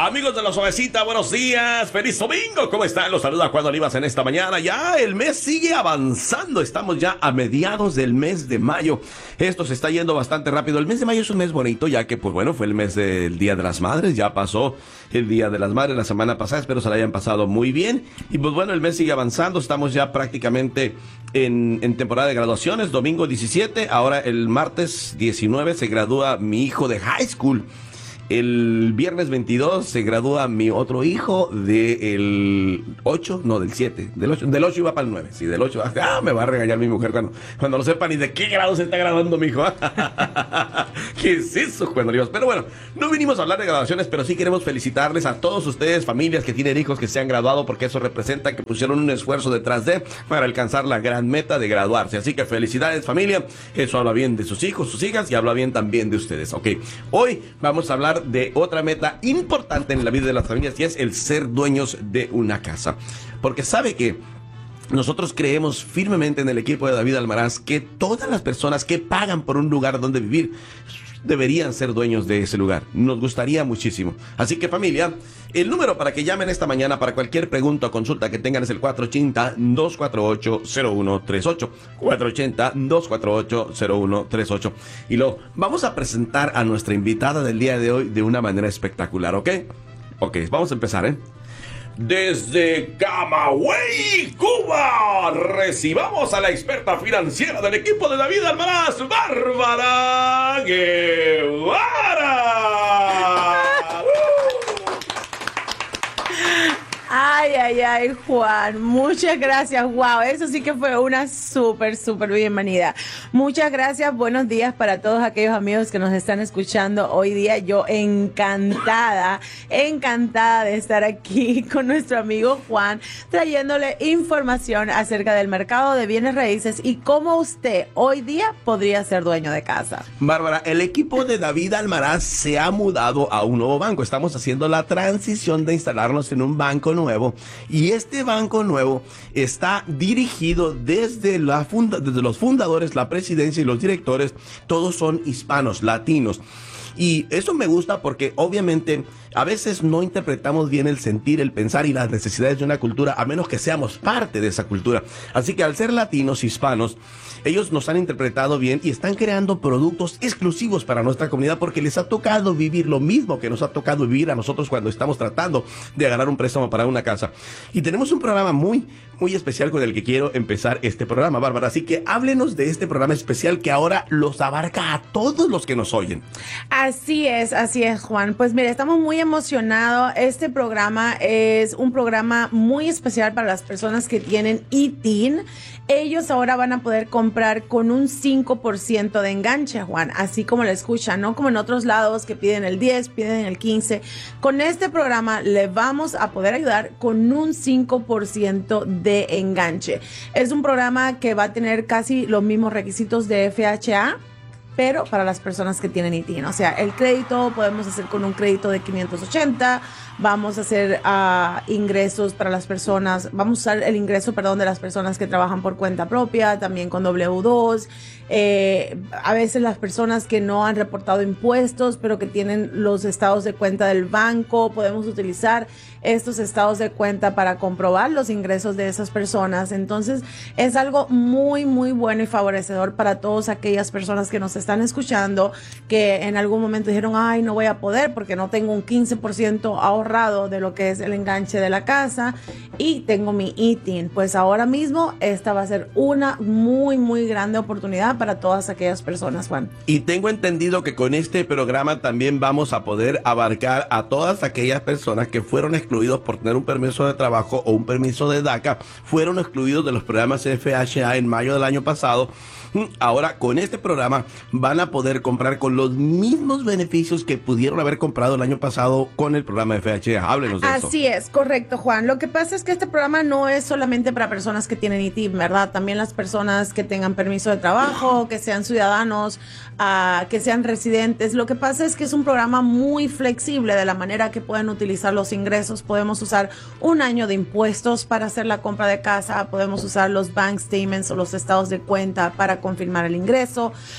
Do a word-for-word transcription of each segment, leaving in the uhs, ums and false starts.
Amigos de La Suavecita, buenos días, feliz domingo, ¿cómo están? Los saluda Juan Olivas en esta mañana. Ya el mes sigue avanzando, estamos ya a mediados del mes de mayo. Esto se está yendo bastante rápido. El mes de mayo es un mes bonito, ya que, pues bueno, fue el mes del Día de las Madres, ya pasó el Día de las Madres la semana pasada, espero se la hayan pasado muy bien. Y pues bueno, el mes sigue avanzando, estamos ya prácticamente en, en temporada de graduaciones, domingo diecisiete, ahora el martes diecinueve se gradúa mi hijo de high school. El viernes veintidós se gradúa mi otro hijo del ocho, no, del siete, del ocho, del ocho iba para el nueve, sí, del ocho, ah, me va a regañar mi mujer cuando, cuando lo sepa ni de qué grado se está graduando mi hijo. ¿Qué es eso, Juan Olivas? Pero bueno, no vinimos a hablar de graduaciones, pero sí queremos felicitarles a todos ustedes, familias que tienen hijos que se han graduado, porque eso representa que pusieron un esfuerzo detrás de, para alcanzar la gran meta de graduarse. Así que felicidades, familia, eso habla bien de sus hijos, sus hijas, y habla bien también de ustedes, ok. Hoy vamos a hablar de otra meta importante en la vida de las familias, y es el ser dueños de una casa. Porque sabe que nosotros creemos firmemente en el equipo de David Almaraz que todas las personas que pagan por un lugar donde vivir deberían ser dueños de ese lugar. Nos gustaría muchísimo. Así que, familia, el número para que llamen esta mañana para cualquier pregunta o consulta que tengan es el cuatro ocho cero, dos cuatro ocho, cero uno tres ocho. cuatro ocho cero, dos cuatro ocho, cero uno tres ocho. Y lo vamos a presentar a nuestra invitada del día de hoy de una manera espectacular, ¿ok? Ok, vamos a empezar, ¿eh? Desde Camagüey, Cuba, recibamos a la experta financiera del equipo de David Almaraz, Bárbara Guevara. Ay, ay, ay, Juan, muchas gracias, wow, eso sí que fue una súper, súper bienvenida. Muchas gracias, buenos días para todos aquellos amigos que nos están escuchando hoy día. Yo encantada, encantada de estar aquí con nuestro amigo Juan, trayéndole información acerca del mercado de bienes raíces y cómo usted hoy día podría ser dueño de casa. Bárbara, el equipo de David Almaraz se ha mudado a un nuevo banco. Estamos haciendo la transición de instalarnos en un banco nuevo. Nuevo, y este banco nuevo está dirigido desde, la funda, desde los fundadores, la presidencia y los directores, todos son hispanos, latinos. Y eso me gusta porque obviamente a veces no interpretamos bien el sentir, el pensar y las necesidades de una cultura, a menos que seamos parte de esa cultura. Así que al ser latinos, hispanos, ellos nos han interpretado bien y están creando productos exclusivos para nuestra comunidad porque les ha tocado vivir lo mismo que nos ha tocado vivir a nosotros cuando estamos tratando de agarrar un préstamo para una casa. Y tenemos un programa muy, muy especial con el que quiero empezar este programa, Bárbara. Así que háblenos de este programa especial que ahora los abarca a todos los que nos oyen. Así es, así es, Juan. Pues mire, estamos muy emocionados. Este programa es un programa muy especial para las personas que tienen I T I N. Ellos ahora van a poder comprar con un cinco por ciento de enganche, Juan, así como lo escuchan, no como en otros lados que piden el diez, piden el quince. Con este programa le vamos a poder ayudar con un cinco por ciento de enganche. Es un programa que va a tener casi los mismos requisitos de F H A, pero para las personas que tienen I T I N. O sea, el crédito podemos hacer con un crédito de quinientos ochenta, vamos a hacer uh, ingresos para las personas, vamos a usar el ingreso, perdón, de las personas que trabajan por cuenta propia, también con W dos. Eh, a veces las personas que no han reportado impuestos, pero que tienen los estados de cuenta del banco, podemos utilizar estos estados de cuenta para comprobar los ingresos de esas personas. Entonces, es algo muy, muy bueno y favorecedor para todas aquellas personas que nos están escuchando, que en algún momento dijeron, ay, no voy a poder porque no tengo un quince por ciento ahorrado de lo que es el enganche de la casa y tengo mi I T I N. Pues ahora mismo esta va a ser una muy, muy grande oportunidad para todas aquellas personas, Juan. Y tengo entendido que con este programa también vamos a poder abarcar a todas aquellas personas que fueron excluidos por tener un permiso de trabajo o un permiso de DACA, fueron excluidos de los programas F H A en mayo del año pasado. Ahora con este programa van a poder comprar con los mismos beneficios que pudieron haber comprado el año pasado con el programa F H A. Háblenos de eso. Así es, correcto, Juan. Lo que pasa es que este programa no es solamente para personas que tienen I T I N, ¿verdad? También las personas que tengan permiso de trabajo, que sean ciudadanos, uh, que sean residentes. Lo que pasa es que es un programa muy flexible de la manera que pueden utilizar los ingresos. Podemos usar un año de impuestos para hacer la compra de casa, podemos usar los bank statements o los estados de cuenta para confirmar el ingreso. Eh,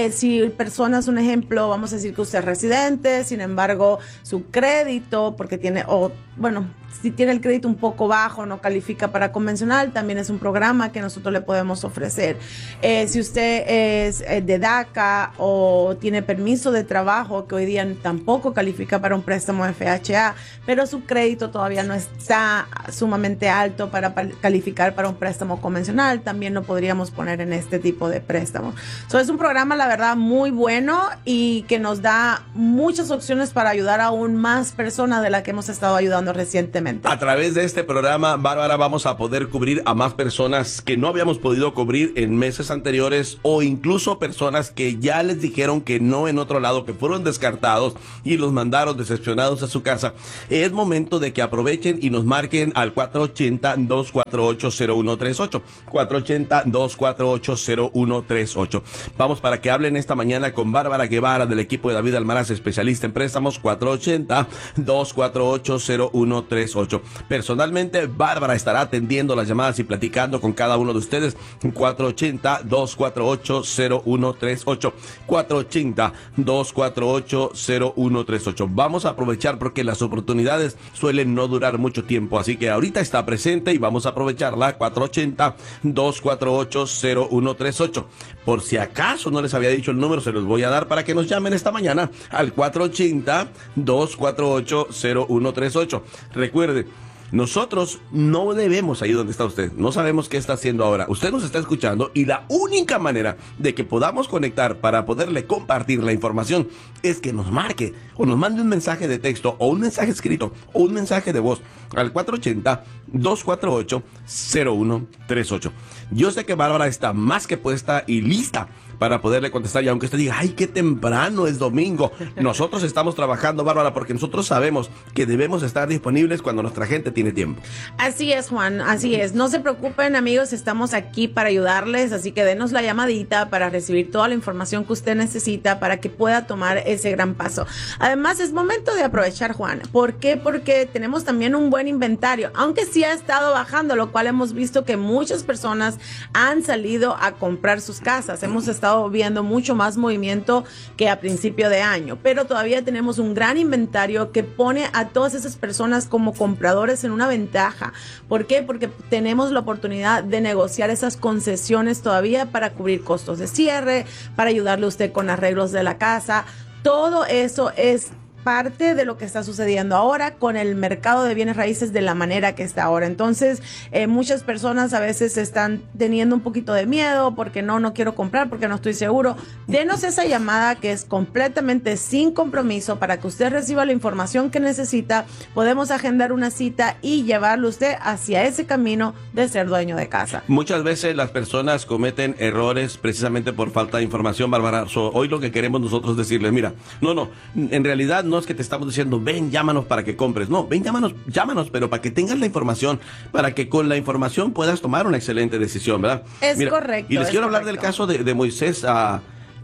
Eh, si personas, un ejemplo, vamos a decir que usted es residente, sin embargo, su crédito, porque tiene, o bueno, si tiene el crédito un poco bajo, no califica para convencional, también es un programa que nosotros le podemos ofrecer. Eh, si usted es eh, de DACA o tiene permiso de trabajo, que hoy día tampoco califica para un préstamo F H A, pero su crédito todavía no está sumamente alto para calificar para un préstamo convencional, también lo podríamos poner en este tipo de préstamos. So, es un programa, la verdad, muy bueno y que nos da muchas opciones para ayudar a aún más personas de las que hemos estado ayudando recientemente. A través de este programa, Bárbara, vamos a poder cubrir a más personas que no habíamos podido cubrir en meses anteriores, o incluso personas que ya les dijeron que no en otro lado, que fueron descartados y los mandaron decepcionados a su casa. Es momento de que aprovechen y nos marquen al cuatro ocho cero, dos cuatro ocho, cero uno tres ocho, cuatro ocho cero, dos cuatro ocho, cero uno tres ocho. Vamos para que hablen esta mañana con Bárbara Guevara del equipo de David Almaraz, especialista en préstamos, cuatro ocho cero, dos cuatro ocho, cero uno tres ocho. Personalmente, Bárbara estará atendiendo las llamadas y platicando con cada uno de ustedes. cuatro ocho cero, dos cuatro ocho, cero uno tres ocho, cuatro ocho cero, dos cuatro ocho, cero uno tres ocho. Vamos a aprovechar porque las oportunidades suelen no durar mucho tiempo, así que ahorita está presente y vamos a aprovecharla. Cuatro ocho cero, dos cuatro ocho, cero uno tres ocho. Por si acaso no les había dicho el número, se los voy a dar para que nos llamen esta mañana al cuatro ocho cero, dos cuatro ocho, cero uno tres ocho. Recuerde, nosotros no debemos ahí donde está usted. No sabemos qué está haciendo ahora. Usted nos está escuchando y la única manera de que podamos conectar para poderle compartir la información es que nos marque o nos mande un mensaje de texto o un mensaje escrito o un mensaje de voz al cuatro ocho cero, dos cuatro ocho, cero uno tres ocho. Yo sé que Bárbara está más que puesta y lista para poderle contestar, y aunque usted diga, ay, qué temprano, es domingo, nosotros estamos trabajando, Bárbara, porque nosotros sabemos que debemos estar disponibles cuando nuestra gente tiene tiempo. Así es, Juan, así es. No se preocupen, amigos, estamos aquí para ayudarles, así que denos la llamadita para recibir toda la información que usted necesita para que pueda tomar ese gran paso. Además, es momento de aprovechar, Juan. ¿Por qué? Porque tenemos también un buen inventario, aunque sí ha estado bajando, lo cual hemos visto que muchas personas han salido a comprar sus casas. Hemos estado viendo mucho más movimiento que a principio de año, pero todavía tenemos un gran inventario que pone a todas esas personas como compradores en una ventaja. ¿Por qué? Porque tenemos la oportunidad de negociar esas concesiones todavía para cubrir costos de cierre, para ayudarle a usted con arreglos de la casa. Todo eso es parte de lo que está sucediendo ahora con el mercado de bienes raíces de la manera que está ahora. Entonces, eh, muchas personas a veces están teniendo un poquito de miedo porque no, no quiero comprar, porque no estoy seguro. Denos esa llamada que es completamente sin compromiso para que usted reciba la información que necesita. Podemos agendar una cita y llevarlo usted hacia ese camino de ser dueño de casa. Muchas veces las personas cometen errores precisamente por falta de información, Bárbara. So, hoy lo que queremos nosotros decirles, mira, no, no, en realidad no No es que te estamos diciendo, ven, llámanos para que compres. No, ven, llámanos, llámanos, pero para que tengas la información, para que con la información puedas tomar una excelente decisión, ¿verdad? Es Mira, correcto. Y les quiero correcto. hablar del caso de, de Moisés uh,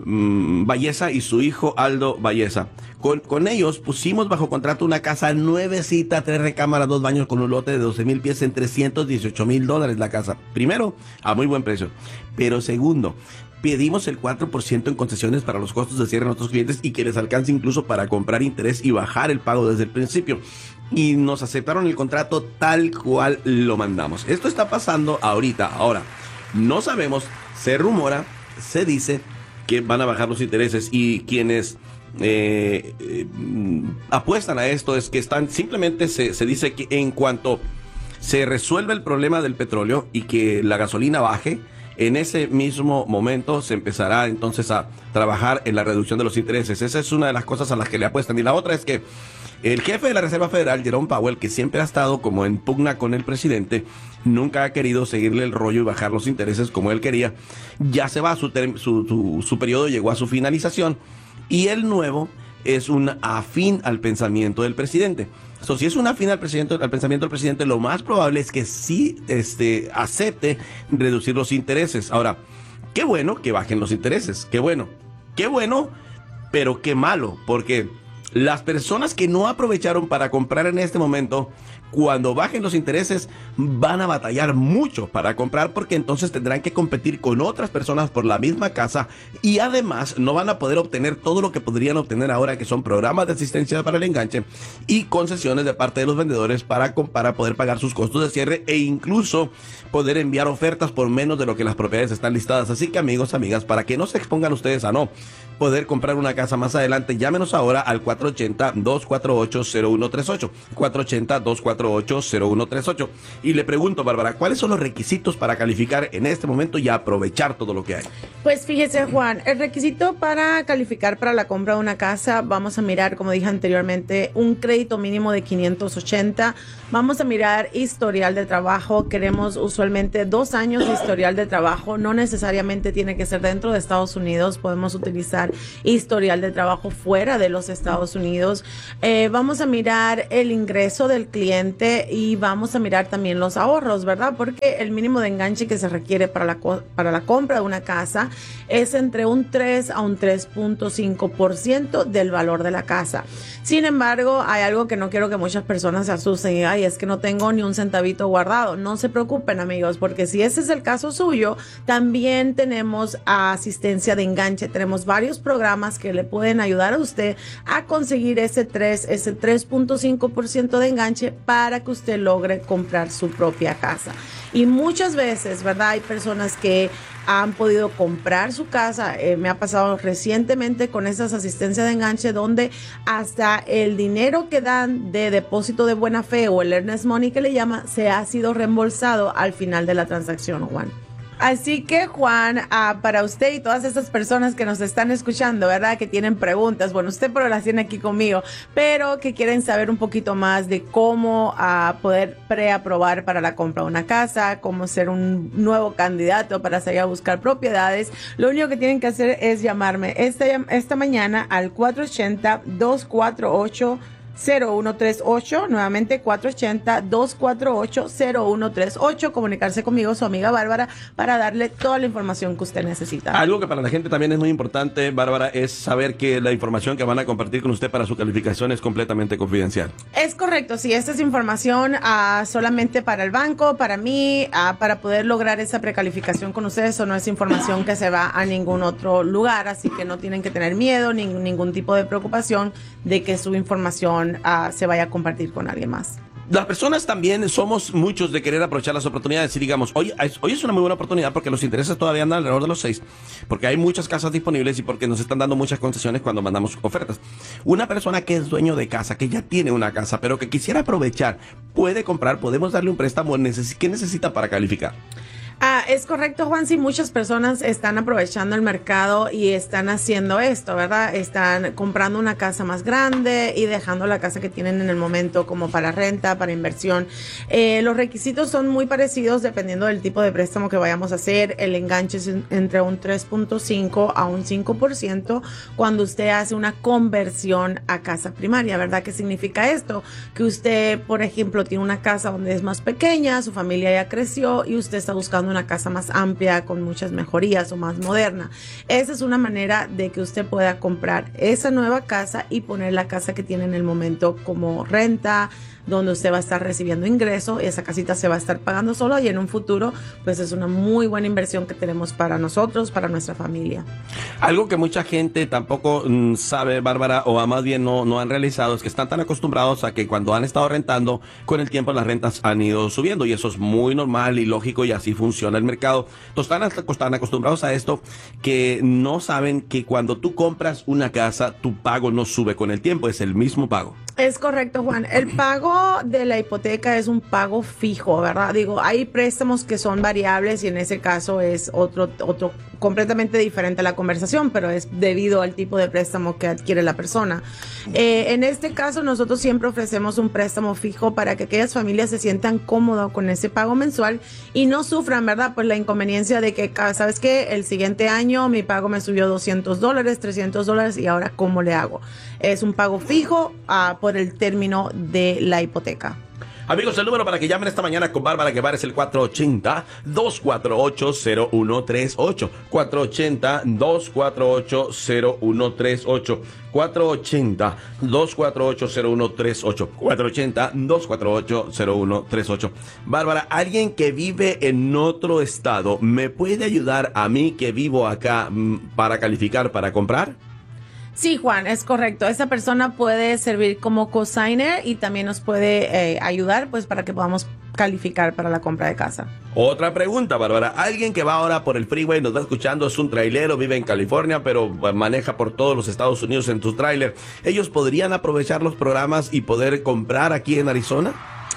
um, Valleza y su hijo Aldo Valleza. Con, con ellos pusimos bajo contrato una casa nuevecita, tres recámaras, dos baños, con un lote de doce mil pies en trescientos dieciocho mil dólares la casa. Primero, a muy buen precio. Pero segundo, pedimos el cuatro por ciento en concesiones para los costos de cierre a nuestros clientes y que les alcance incluso para comprar interés y bajar el pago desde el principio. Y nos aceptaron el contrato tal cual lo mandamos. Esto está pasando ahorita. Ahora, no sabemos, se rumora, se dice que van a bajar los intereses, y quienes eh, eh, apuestan a esto es que están, simplemente se, se dice que en cuanto se resuelve el problema del petróleo y que la gasolina baje, en ese mismo momento se empezará entonces a trabajar en la reducción de los intereses. Esa es una de las cosas a las que le apuestan. Y la otra es que el jefe de la Reserva Federal, Jerome Powell, que siempre ha estado como en pugna con el presidente, nunca ha querido seguirle el rollo y bajar los intereses como él quería. Ya se va, su, su, su, su periodo llegó a su finalización, y el nuevo es un afín al pensamiento del presidente. So, si es una afín al, presidente, al pensamiento del presidente, lo más probable es que sí este, acepte reducir los intereses. Ahora, qué bueno que bajen los intereses, qué bueno, qué bueno, pero qué malo, porque las personas que no aprovecharon para comprar en este momento cuando bajen los intereses van a batallar mucho para comprar, porque entonces tendrán que competir con otras personas por la misma casa y además no van a poder obtener todo lo que podrían obtener ahora, que son programas de asistencia para el enganche y concesiones de parte de los vendedores para, para poder pagar sus costos de cierre e incluso poder enviar ofertas por menos de lo que las propiedades están listadas. Así que amigos, amigas, para que no se expongan ustedes a no poder comprar una casa más adelante, llámenos ahora al cuatro ochenta, dos cuatro ocho, cero uno tres ocho, cuatro ochenta, dos cuatro ocho, cero uno tres ocho. Y le pregunto, Bárbara, ¿cuáles son los requisitos para calificar en este momento y aprovechar todo lo que hay? Pues fíjese, Juan, el requisito para calificar para la compra de una casa, vamos a mirar, como dije anteriormente, un crédito mínimo de quinientos ochenta, vamos a mirar historial de trabajo, queremos usualmente dos años de historial de trabajo, no necesariamente tiene que ser dentro de Estados Unidos, podemos utilizar historial de trabajo fuera de los Estados Unidos. Eh, vamos a mirar el ingreso del cliente y vamos a mirar también los ahorros, ¿verdad? Porque el mínimo de enganche que se requiere para la, para la compra de una casa es entre un tres a un tres punto cinco por ciento del valor de la casa. Sin embargo, hay algo que no quiero que muchas personas se asusten y ay, es que no tengo ni un centavito guardado. No se preocupen, amigos, porque si ese es el caso suyo, también tenemos asistencia de enganche. Tenemos varios programas que le pueden ayudar a usted a conseguir ese tres, ese tres punto cinco por ciento de enganche para que usted logre comprar su propia casa. Y muchas veces, ¿verdad? Hay personas que han podido comprar su casa. Eh, me ha pasado recientemente con esas asistencias de enganche donde hasta el dinero que dan de depósito de buena fe o el earnest money que le llama se ha sido reembolsado al final de la transacción, Juan. Así que, Juan, uh, para usted y todas esas personas que nos están escuchando, ¿verdad? Que tienen preguntas, bueno, usted pero las tiene aquí conmigo, pero que quieren saber un poquito más de cómo uh, poder preaprobar para la compra de una casa, cómo ser un nuevo candidato para salir a buscar propiedades, lo único que tienen que hacer es llamarme esta, esta mañana al cuatro ochenta, dos cuatro ocho, cero uno tres ocho, nuevamente cuatro ochenta, dos cuatro ocho, cero uno tres ocho, comunicarse conmigo, su amiga Bárbara, para darle toda la información que usted necesita. Algo que para la gente también es muy importante, Bárbara, es saber que la información que van a compartir con usted para su calificación es completamente confidencial. Es correcto, sí, esta es información uh, solamente para el banco, para mí, uh, para poder lograr esa precalificación con ustedes, o no es información que se va a ningún otro lugar, así que no tienen que tener miedo, ni ningún tipo de preocupación de que su información Uh, se vaya a compartir con alguien más. Las personas también somos muchos de querer aprovechar las oportunidades y digamos, hoy, hoy es una muy buena oportunidad porque los intereses todavía andan alrededor de los seis, porque hay muchas casas disponibles y porque nos están dando muchas concesiones cuando mandamos ofertas. Una persona que es dueño de casa, que ya tiene una casa, pero que quisiera aprovechar, puede comprar, podemos darle un préstamo. ¿Qué necesita para calificar? Ah, es correcto, Juan, sí, muchas personas están aprovechando el mercado y están haciendo esto, ¿verdad? Están comprando una casa más grande y dejando la casa que tienen en el momento como para renta, para inversión. Eh, los requisitos son muy parecidos dependiendo del tipo de préstamo que vayamos a hacer. El enganche es entre un tres punto cinco a un cinco por ciento cuando usted hace una conversión a casa primaria, ¿verdad? ¿Qué significa esto? Que usted, por ejemplo, tiene una casa donde es más pequeña, su familia ya creció y usted está buscando una casa más amplia con muchas mejorías o más moderna. Esa es una manera de que usted pueda comprar esa nueva casa y poner la casa que tiene en el momento como renta, donde usted va a estar recibiendo ingreso, esa casita se va a estar pagando solo y en un futuro pues es una muy buena inversión que tenemos para nosotros, para nuestra familia. Algo que mucha gente tampoco mm, sabe, Bárbara, o más bien no, no han realizado, es que están tan acostumbrados a que cuando han estado rentando, con el tiempo las rentas han ido subiendo y eso es muy normal y lógico y así funciona el mercado. Entonces están, están acostumbrados a esto que no saben que cuando tú compras una casa, tu pago no sube con el tiempo, es el mismo pago. Es correcto, Juan. El pago de la hipoteca es un pago fijo, ¿verdad? Digo, hay préstamos que son variables y en ese caso es otro, otro completamente diferente a la conversación, pero es debido al tipo de préstamo que adquiere la persona. Eh, en este caso, nosotros siempre ofrecemos un préstamo fijo para que aquellas familias se sientan cómodas con ese pago mensual y no sufran, ¿verdad? Pues la inconveniencia de que, ¿sabes qué? El siguiente año mi pago me subió doscientos dólares, trescientos dólares y ahora ¿cómo le hago? Es un pago fijo uh, por el término de la hipoteca. Amigos, el número para que llamen esta mañana con Bárbara Guevara es el cuatro ochenta, dos cuatro ocho, cero uno tres ocho. cuatro ochenta, dos cuatro ocho, cero uno tres ocho. cuatro ochenta, dos cuatro ocho, cero uno tres ocho. cuatro ochenta, dos cuatro ocho, cero uno tres ocho. Bárbara, alguien que vive en otro estado, ¿me puede ayudar a mí que vivo acá mm, para calificar para comprar? Sí, Juan, es correcto. Esa persona puede servir como cosigner y también nos puede eh, ayudar pues para que podamos calificar para la compra de casa. Otra pregunta, Bárbara. Alguien que va ahora por el freeway, nos va escuchando, es un trailero, vive en California, pero maneja por todos los Estados Unidos en su trailer. ¿Ellos podrían aprovechar los programas y poder comprar aquí en Arizona?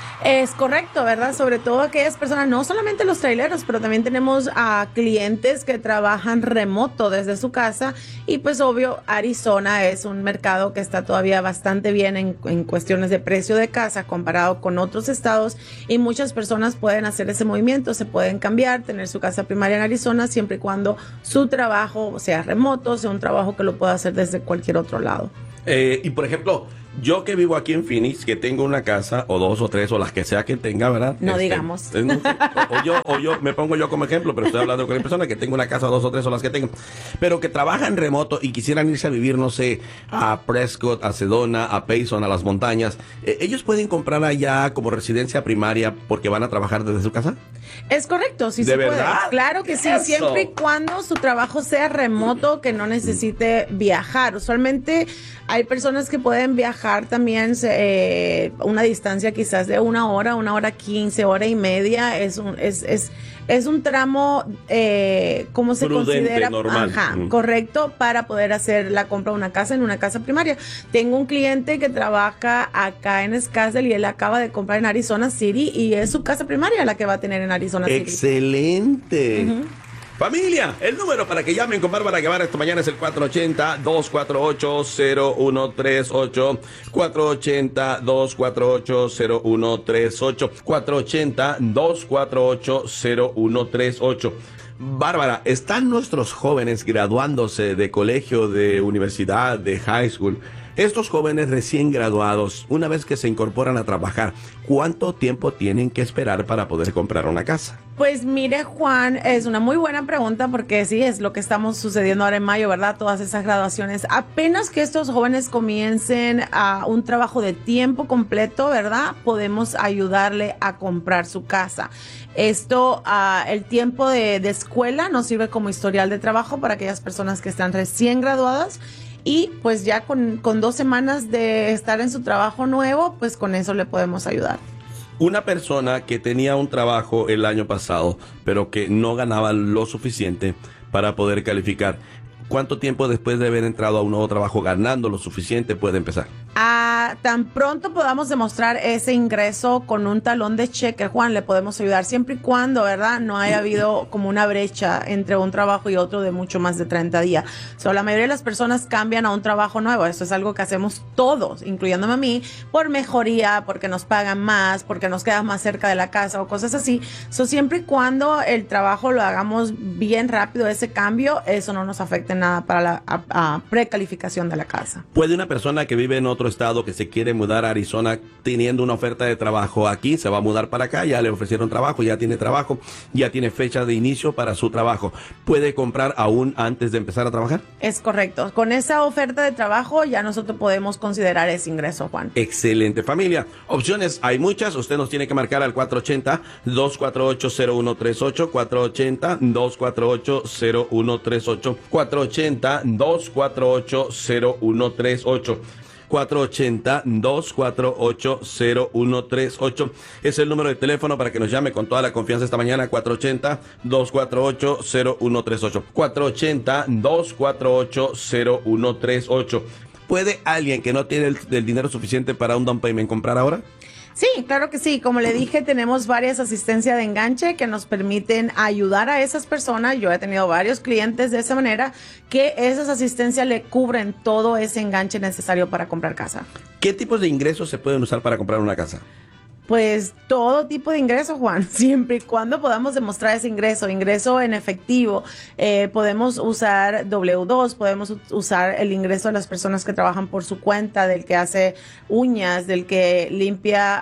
Es correcto, ¿verdad? Sobre todo aquellas personas, no solamente los traileros, pero también tenemos a clientes que trabajan remoto desde su casa y pues obvio Arizona es un mercado que está todavía bastante bien en, en cuestiones de precio de casa comparado con otros estados y muchas personas pueden hacer ese movimiento, se pueden cambiar, tener su casa primaria en Arizona siempre y cuando su trabajo sea remoto, sea un trabajo que lo pueda hacer desde cualquier otro lado. Eh, y por ejemplo, yo que vivo aquí en Phoenix, que tengo una casa, o dos o tres, o las que sea que tenga, ¿verdad? No este, digamos. Eh, no, o, o yo, o yo, me pongo yo como ejemplo, pero estoy hablando con una persona que tengo una casa, dos o tres, o las que tengo, pero que trabajan remoto y quisieran irse a vivir, no sé, a Prescott, a Sedona, a Payson, a las montañas. Eh, ¿Ellos pueden comprar allá como residencia primaria porque van a trabajar desde su casa? Es correcto, sí ¿De se verdad? puede. Claro que sí, Eso. siempre y cuando su trabajo sea remoto, que no necesite viajar. Usualmente hay personas que pueden viajar también eh, una distancia quizás de una hora, una hora quince, hora y media. Es un, es, es, es un tramo, eh, ¿cómo se Prudente, considera? normal. Ajá, Mm. correcto, para poder hacer la compra de una casa en una casa primaria. Tengo un cliente que trabaja acá en Scottsdale y él acaba de comprar en Arizona City y es su casa primaria la que va a tener en Arizona City. Excelente. Ujú. Familia, el número para que llamen con Bárbara Guevara esta mañana es el cuatro ochenta, dos cuatro ocho, cero uno tres ocho, cuatro ochenta, dos cuatro ocho, cero uno tres ocho, cuatro ochenta, dos cuatro ocho, cero uno tres ocho. Bárbara, ¿están nuestros jóvenes graduándose de colegio, de universidad, de high school? Estos jóvenes recién graduados, una vez que se incorporan a trabajar, ¿cuánto tiempo tienen que esperar para poder comprar una casa? Pues mire, Juan, es una muy buena pregunta porque sí, es lo que estamos sucediendo ahora en mayo, ¿verdad? Todas esas graduaciones. Apenas que estos jóvenes comiencen a un trabajo de tiempo completo, ¿verdad? Podemos ayudarle a comprar su casa. Esto, uh, el tiempo de, de escuela nos sirve como historial de trabajo para aquellas personas que están recién graduadas. Y pues ya con, con dos semanas de estar en su trabajo nuevo, pues con eso le podemos ayudar. Una persona que tenía un trabajo el año pasado, pero que no ganaba lo suficiente para poder calificar, ¿cuánto tiempo después de haber entrado a un nuevo trabajo ganando lo suficiente puede empezar? Ah, tan pronto podamos demostrar ese ingreso con un talón de cheque, Juan, le podemos ayudar siempre y cuando, ¿verdad? No haya habido como una brecha entre un trabajo y otro de mucho más de treinta días. So, la mayoría de las personas cambian a un trabajo nuevo. Eso es algo que hacemos todos, incluyéndome a mí, por mejoría, porque nos pagan más, porque nos queda más cerca de la casa o cosas así. So, siempre y cuando el trabajo lo hagamos bien rápido, ese cambio, eso no nos afecta en nada para la a, a precalificación de la casa. ¿Puede una persona que vive en otro estado que se quiere mudar a Arizona teniendo una oferta de trabajo aquí, se va a mudar para acá, ya le ofrecieron trabajo, ya tiene trabajo, ya tiene fecha de inicio para su trabajo, puede comprar aún antes de empezar a trabajar? Es correcto. Con esa oferta de trabajo ya nosotros podemos considerar ese ingreso, Juan. Excelente, familia. Opciones hay muchas. Usted nos tiene que marcar al cuatro ochenta, dos cuatro ocho, cero uno tres ocho, cuatro ochenta, dos cuatro ocho, cero uno tres ocho, cuatro ochenta, dos cuatro ocho, cero uno tres ocho. cuatro ochenta, dos cuatro ocho, cero uno tres ocho. Es el número de teléfono para que nos llame con toda la confianza esta mañana. cuatro ochenta, dos cuatro ocho, cero uno tres ocho. cuatro ochenta, dos cuatro ocho, cero uno tres ocho. ¿Puede alguien que no tiene el, el dinero suficiente para un down payment comprar ahora? Sí, claro que sí. Como le dije, tenemos varias asistencias de enganche que nos permiten ayudar a esas personas. Yo he tenido varios clientes de esa manera que esas asistencias le cubren todo ese enganche necesario para comprar casa. ¿Qué tipos de ingresos se pueden usar para comprar una casa? Pues todo tipo de ingreso, Juan, siempre y cuando podamos demostrar ese ingreso, ingreso en efectivo. Eh, podemos usar doble u dos, podemos usar el ingreso de las personas que trabajan por su cuenta, del que hace uñas, del que limpia uh,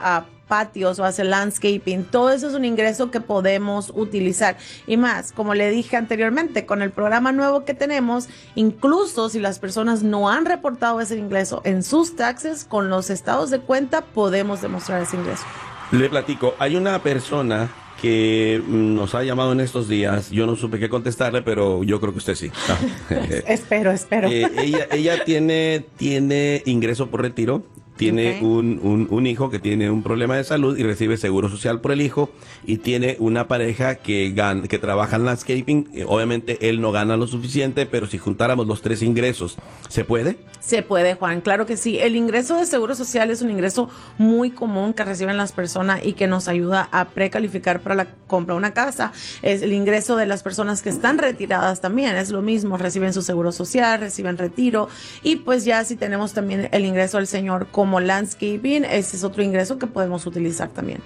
patios o hace landscaping. Todo eso es un ingreso que podemos utilizar. Y más, como le dije anteriormente, con el programa nuevo que tenemos, incluso si las personas no han reportado ese ingreso en sus taxes, con los estados de cuenta podemos demostrar ese ingreso. Le platico, hay una persona que nos ha llamado en estos días. Yo no supe qué contestarle, pero yo creo que usted sí. espero, espero. Eh, ella ella tiene, tiene ingreso por retiro. Tiene okay. un, un, un hijo que tiene un problema de salud y recibe seguro social por el hijo, y tiene una pareja que gana, que trabaja en landscaping. Eh, obviamente él no gana lo suficiente, pero si juntáramos los tres ingresos, ¿se puede? Se puede, Juan, claro que sí. El ingreso de seguro social es un ingreso muy común que reciben las personas y que nos ayuda a precalificar para la compra de una casa. Es el ingreso de las personas que están retiradas también, es lo mismo, reciben su seguro social, reciben retiro, y pues ya si tenemos también el ingreso del señor como Como landscaping, ese es otro ingreso que podemos utilizar también.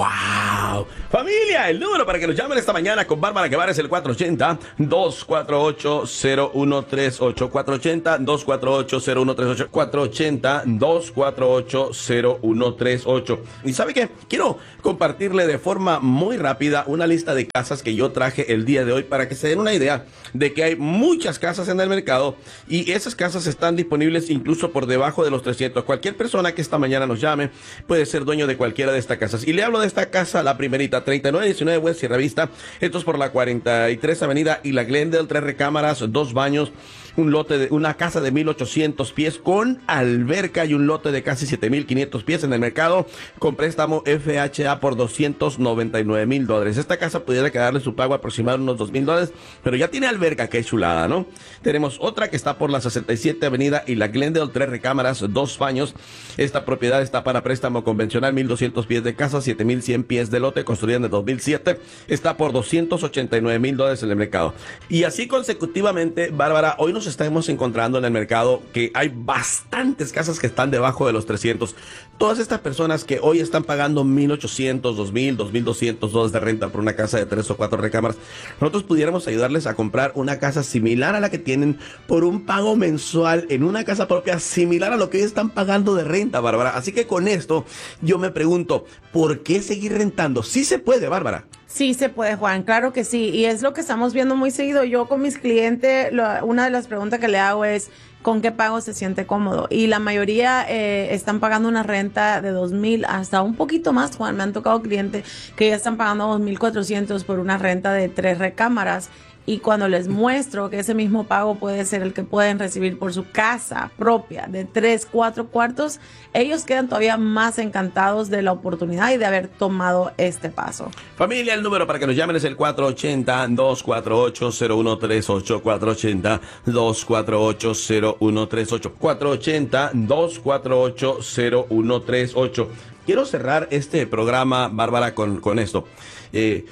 ¡Wow! Familia, el número para que nos llamen esta mañana con Bárbara Guevara es el cuatro ochenta, dos cuatro ocho, cero uno tres ocho. cuatro ochenta, dos cuatro ocho, cero uno tres ocho. cuatro ochenta, dos cuatro ocho, cero uno tres ocho. Y ¿sabe qué? Quiero compartirle de forma muy rápida una lista de casas que yo traje el día de hoy para que se den una idea de que hay muchas casas en el mercado, y esas casas están disponibles incluso por debajo de los trescientos. Cualquier persona que esta mañana nos llame puede ser dueño de cualquiera de estas casas. Y le hablo de esta casa, la primerita, treinta y nueve diecinueve West Sierra Vista. Esto es por la cuarenta y tres Avenida y la Glendale, tres recámaras, dos baños, un lote de una casa de mil ochocientos pies con alberca y un lote de casi siete mil quinientos pies en el mercado con préstamo F H A por doscientos noventa y nueve mil dólares. Esta casa pudiera quedarle su pago aproximado unos dos mil dólares, pero ya tiene alberca, que chulada, ¿no? Tenemos otra que está por la sesenta y siete Avenida y la Glendale, tres recámaras, dos baños. Esta propiedad está para préstamo convencional, mil doscientos pies de casa, siete mil cien pies de lote, construida en el dos mil siete. Está por doscientos ochenta y nueve mil dólares en el mercado. Y así consecutivamente, Bárbara, hoy nos estamos encontrando en el mercado que hay bastantes casas que están debajo de los trescientos. Todas estas personas que hoy están pagando mil ochocientos, dos mil, dos mil doscientos dólares de renta por una casa de tres o cuatro recámaras, nosotros pudiéramos ayudarles a comprar una casa similar a la que tienen por un pago mensual en una casa propia similar a lo que hoy están pagando de renta, Bárbara. Así que con esto yo me pregunto, ¿por qué seguir rentando? Sí se puede, Bárbara. Sí se puede, Juan, claro que sí, y es lo que estamos viendo muy seguido. Yo con mis clientes, lo, una de las preguntas que le hago es ¿con qué pago se siente cómodo? Y la mayoría eh, están pagando una renta de dos mil hasta un poquito más, Juan. Me han tocado clientes que ya están pagando dos mil cuatrocientos por una renta de tres recámaras. Y cuando les muestro que ese mismo pago puede ser el que pueden recibir por su casa propia de tres, cuatro cuartos, ellos quedan todavía más encantados de la oportunidad y de haber tomado este paso. Familia, el número para que nos llamen es el cuatro ochenta, dos cuatro ocho, cero uno tres ocho, cuatro ochenta, dos cuatro ocho, cero uno tres ocho, cuatro ochenta, dos cuatro ocho, cero uno tres ocho. Quiero cerrar este programa, Bárbara, con, con esto. Eh...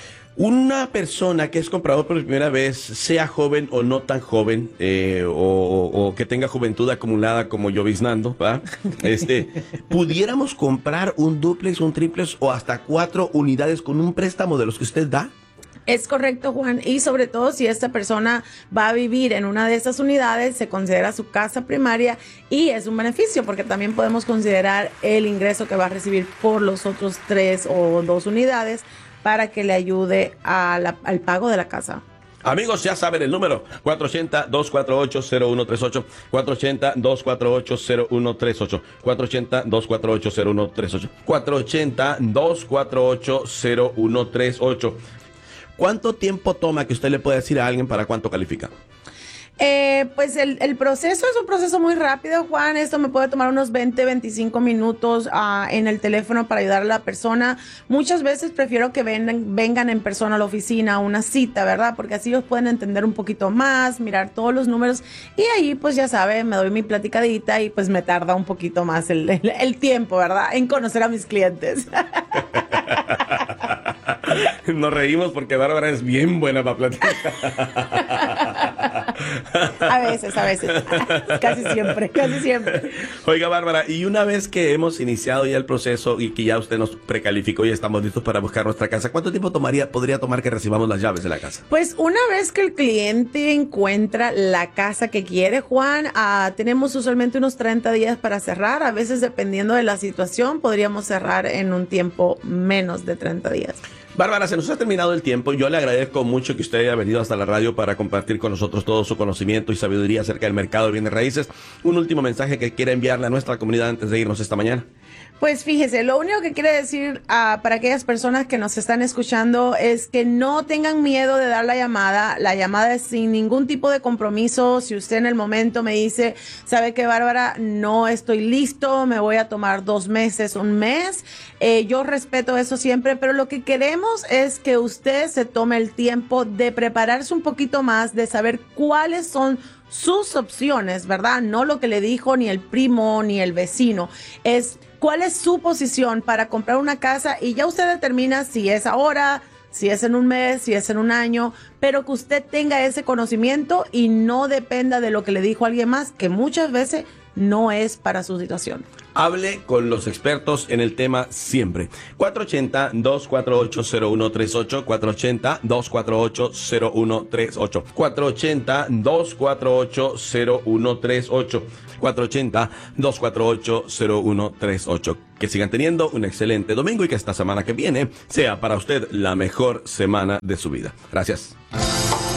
Una persona que es comprador por primera vez, sea joven o no tan joven, eh, o, o, o que tenga juventud acumulada como lloviznando, ¿verdad? Este, pudiéramos comprar un dúplex, un triplex o hasta cuatro unidades con un préstamo de los que usted da. Es correcto, Juan, y sobre todo si esta persona va a vivir en una de estas unidades, se considera su casa primaria y es un beneficio porque también podemos considerar el ingreso que va a recibir por los otros tres o dos unidades para que le ayude a la, al pago de la casa. Amigos, ya saben el número, cuatro ochenta, dos cuatro ocho, cero uno tres ocho, cuatro ochenta, dos cuatro ocho, cero uno tres ocho, cuatro ochenta, dos cuatro ocho, cero uno tres ocho, cuatro ochenta, dos cuatro ocho, cero uno tres ocho. ¿Cuánto tiempo toma que usted le pueda decir a alguien para cuánto califica? Eh, pues el, el proceso es un proceso muy rápido, Juan. Esto me puede tomar unos veinte, veinticinco minutos uh, en el teléfono para ayudar a la persona. Muchas veces prefiero que vengan, vengan en persona a la oficina a una cita, ¿verdad? Porque así ellos pueden entender un poquito más, mirar todos los números y ahí pues ya saben, me doy mi platicadita y pues me tarda un poquito más el, el, el tiempo, ¿verdad? En conocer a mis clientes. Nos reímos porque Bárbara es bien buena para platicar. A veces, a veces. Casi siempre, casi siempre. Oiga, Bárbara, y una vez que hemos iniciado ya el proceso y que ya usted nos precalificó y estamos listos para buscar nuestra casa, ¿cuánto tiempo tomaría, podría tomar que recibamos las llaves de la casa? Pues una vez que el cliente encuentra la casa que quiere, Juan, uh, tenemos usualmente unos treinta días para cerrar. A veces, dependiendo de la situación, podríamos cerrar en un tiempo menos de treinta días. Bárbara, se nos ha terminado el tiempo. Yo le agradezco mucho que usted haya venido hasta la radio para compartir con nosotros todo su conocimiento y sabiduría acerca del mercado de bienes raíces. Un último mensaje que quiera enviarle a nuestra comunidad antes de irnos esta mañana. Pues fíjese, lo único que quiere decir uh, para aquellas personas que nos están escuchando es que no tengan miedo de dar la llamada. La llamada es sin ningún tipo de compromiso. Si usted en el momento me dice, ¿sabe qué, Bárbara? No estoy listo, me voy a tomar dos meses, un mes. Eh, yo respeto eso siempre, pero lo que queremos es que usted se tome el tiempo de prepararse un poquito más, de saber cuáles son sus opciones, ¿verdad? No lo que le dijo ni el primo ni el vecino. Es cuál es su posición para comprar una casa y ya usted determina si es ahora, si es en un mes, si es en un año, pero que usted tenga ese conocimiento y no dependa de lo que le dijo alguien más, que muchas veces no es para su situación. Hable con los expertos en el tema siempre. cuatro ocho cero, dos cuatro ocho, cero uno tres ocho, cuatro ocho cero, dos cuatro ocho, cero uno tres ocho, cuatro ocho cero, dos cuatro ocho, cero uno tres ocho, cuatro ocho cero, dos cuatro ocho, cero uno tres ocho. Que sigan teniendo un excelente domingo y que esta semana que viene sea para usted la mejor semana de su vida. Gracias.